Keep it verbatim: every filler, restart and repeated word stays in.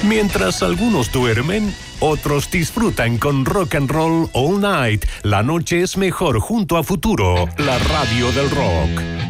Mientras algunos duermen, otros disfrutan con Rock and Roll All Night. La noche es mejor junto a Futuro, la radio del rock.